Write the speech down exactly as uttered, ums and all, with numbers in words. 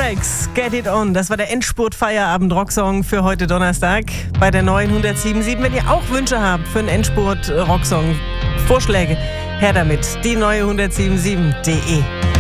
T-Rex, Get It On. Das war der Endspurt-Feierabend-Rocksong für heute Donnerstag bei der neuen hundertsieben Komma sieben. Wenn ihr auch Wünsche habt für einen Endspurt-Rocksong, Vorschläge, her damit. Die neue hundertsieben Komma sieben punkt de.